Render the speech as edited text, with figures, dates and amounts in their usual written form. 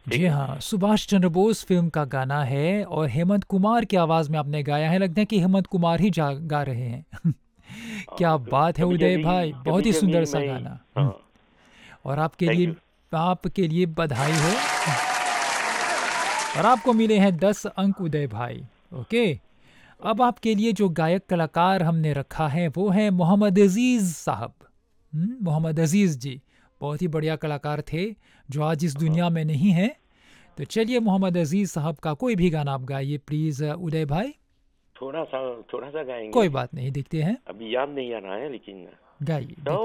ठीक जी है। हाँ, सुभाष चंद्र बोस फ़िल्म का गाना है और हेमंत कुमार की आवाज़ में आपने गाया है, लगता है कि हेमंत कुमार ही गा रहे हैं। क्या बात है कभी उदय कभी भाई, बहुत कभी ही कभी सुंदर-सा मैं। गाना। हाँ। और थैंक यू। आपके लिए बधाई हो। और आपको मिले हैं 10 अंक उदय भाई। ओके, अब ओके। आपके लिए जो गायक कलाकार हमने रखा है वो है मोहम्मद अज़ीज़ साहब। मोहम्मद अज़ीज़ जी, बहुत ही बढ़िया कलाकार थे, जो आज इस हाँ। दुनिया में नहीं हैं। तो चलिए मोहम्मद अज़ीज़ साहब का कोई भी गाना आप गाइए प्लीज़ उदय भाई। थोड़ा सा गाएंगे। कोई बात नहीं, देखते हैं, अभी याद नहीं आ रहा है लेकिन। गाइए, तो